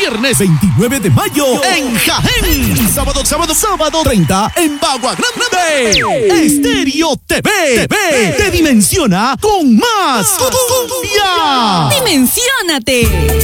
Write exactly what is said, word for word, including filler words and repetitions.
viernes veintinueve de mayo en Jaén. Y sábado, sábado, sábado treinta en Bagua Grande. Estéreo T V, T V te dimensiona con más cumbia. ¡Dimensiónate!